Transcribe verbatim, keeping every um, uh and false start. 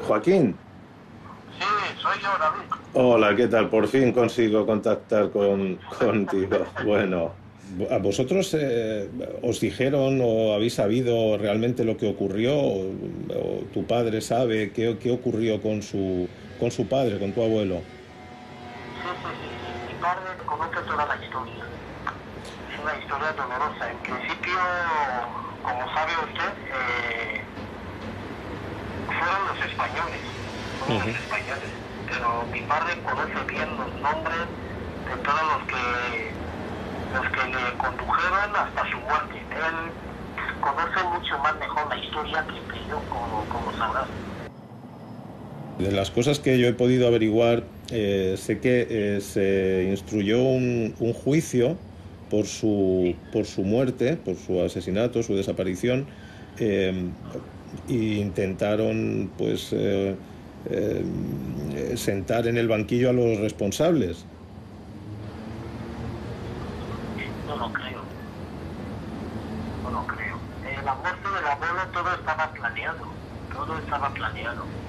Joaquín, Sí, soy yo, David. hola, ¿qué tal? Por fin consigo contactar con, contigo. Bueno, ¿a vosotros eh, os dijeron o habéis sabido realmente lo que ocurrió? ¿O, o tu padre sabe qué, qué ocurrió con su, con su padre, con tu abuelo? Sí, sí, sí, sí. Mi padre conoce toda la historia. Es una historia dolorosa. En principio, como sabe usted, eh, fueron los españoles. Fueron los Ujú. españoles. Pero mi padre conoce bien los nombres de todos los que, los que le condujeron hasta su muerte. Él conoce mucho más mejor la historia que, que yo, como, como sabrás. De las cosas que yo he podido averiguar, eh, sé que eh, se instruyó un, un juicio por su, Sí. por su muerte, por su asesinato, su desaparición, eh, e intentaron pues eh, eh, sentar en el banquillo a los responsables. No lo creo. No lo creo. Eh, la muerte del abuelo todo estaba planeado, todo estaba planeado.